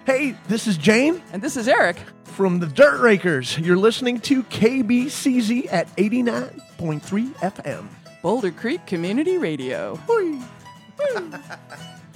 Hey, this is Jane And this is Eric. from the Dirt Rakers. You're listening to KBCZ at 89.3 FM. Boulder Creek Community Radio. Whee!